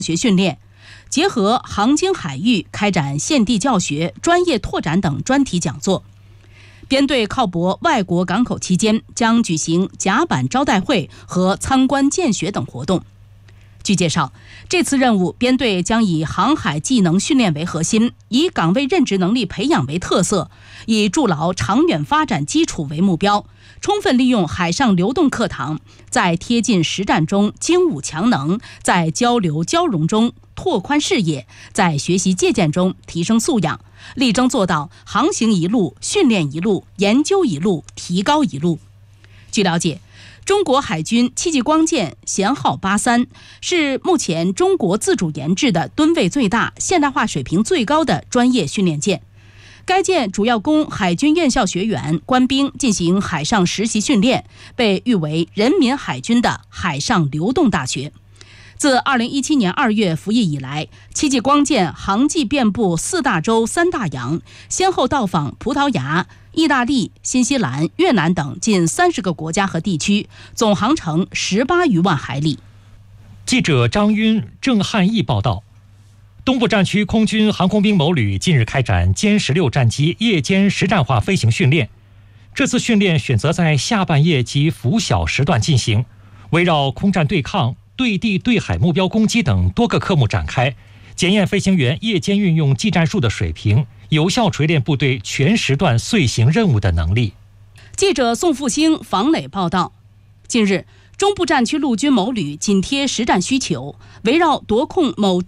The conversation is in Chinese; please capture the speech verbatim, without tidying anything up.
学训练，结合航经海域开展现地教学、专业拓展等专题讲座。编队靠泊外国港口期间，将举行甲板招待会和参观见学等活动。据介绍，这次任务编队将以航海技能训练为核心，以岗位任职能力培养为特色，以筑牢长远发展基础为目标，充分利用海上流动课堂，在贴近实战中精武强能，在交流交融中拓宽视野，在学习借鉴中提升素养，力争做到航行一路、训练一路、研究一路、提高一路。据了解，中国海军戚继光舰舷号八三是目前中国自主研制的吨位最大、现代化水平最高的专业训练舰。该舰主要供海军院校学员、官兵进行海上实习训练，被誉为人民海军的海上流动大学。自二零一七年二月服役以来，戚继光舰航迹遍布四大洲、三大洋，先后到访葡萄牙、意大利、新西兰、越南等近三十个国家和地区，总航程十八余万海里。 记者张晕、郑汉义报道。东部战区空军航空兵某旅近日开展歼十六战机夜间实战化飞行训练。这次训练选择在下半夜及拂晓时段进行，围绕空战对抗、对地对海目标攻击等多个科目展开，检验飞行员夜间运用技战术的水平，有效锤炼部队全时段遂行任务的能力。 记者宋复兴、房磊报道。近日，中部战区陆军某旅紧贴实战需求，围绕夺控某